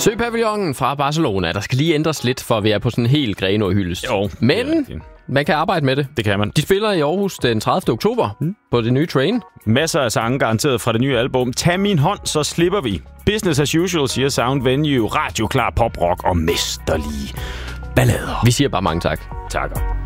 Søpavillonen fra Barcelona, der skal lige ændres lidt, for at være på sådan en helt Grenaa-hyldest. Jo, men man kan arbejde med det. Det kan man. De spiller i Aarhus den 30. oktober på det nye Train. Masser af sange garanteret fra det nye album. Tag min hånd, så slipper vi. Business as usual, siger Sound Venue. Radioklar poprock og mesterlige ballader. Vi siger bare mange tak. Takker.